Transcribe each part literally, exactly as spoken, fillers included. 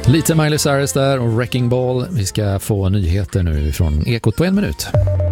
Lite Miley Cyrus där och Wrecking Ball. Vi ska få nyheter nu från Ekot på en minut.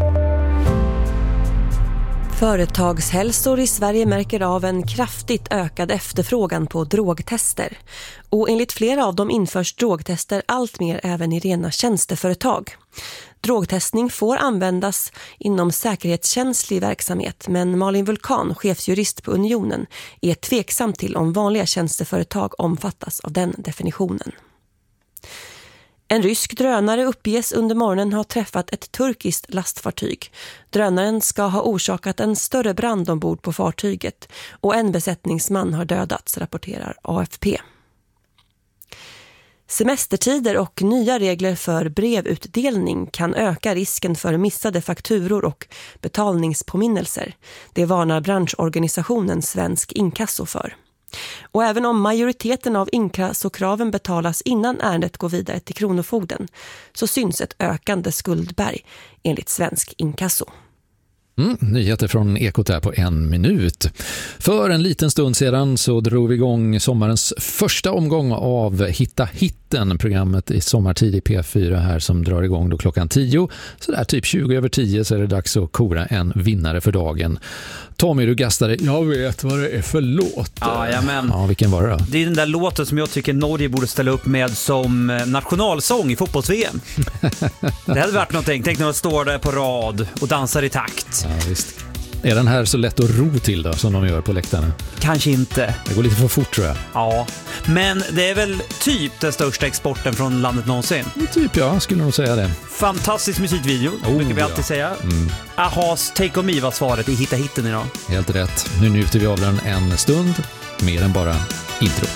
Företagshälsor i Sverige märker av en kraftigt ökad efterfrågan på drogtester. Och enligt flera av dem införs drogtester allt mer även i rena tjänsteföretag. Drogtestning får användas inom säkerhetskänslig verksamhet, men Malin Vulkan, chefsjurist på Unionen, är tveksam till om vanliga tjänsteföretag omfattas av den definitionen. En rysk drönare uppges under morgonen ha träffat ett turkiskt lastfartyg. Drönaren ska ha orsakat en större brand ombord på fartyget och en besättningsman har dödats, rapporterar A F P. Semestertider och nya regler för brevutdelning kan öka risken för missade fakturor och betalningspåminnelser. Det varnar branschorganisationen Svensk Inkasso för. Och även om majoriteten av inkassokraven betalas innan ärendet går vidare till kronofogden så syns ett ökande skuldberg enligt Svensk Inkasso. Mm, nyheter från Ekot här på en minut. För en liten stund sedan så drog vi igång sommarens första omgång av Hitta hitten, programmet i sommartid i P fyra här som drar igång då klockan tio. Så där typ tjugo över tio så är det dags att kora en vinnare för dagen. Tommy, du gastade. Jag vet vad det är för låt. Ja, men ja, vilken var det då? Det är den där låten som jag tycker Norge borde ställa upp med som nationalsång i fotbolls-V M. Det hade varit någonting. Tänk när man står där på rad och dansar i takt. Ja, visst. Är den här så lätt att ro till då, som de gör på läktarna? Kanske inte. Det går lite för fort, tror jag. Ja, men det är väl typ den största exporten från landet någonsin. Typ, ja, skulle nog säga det. Fantastisk musikvideo, oh, brukar vi alltid ja. säga. Mm. Ahas Take On Me var svaret i Hitta hitten idag. Helt rätt. Nu njuter vi av den en stund, mer än bara introt.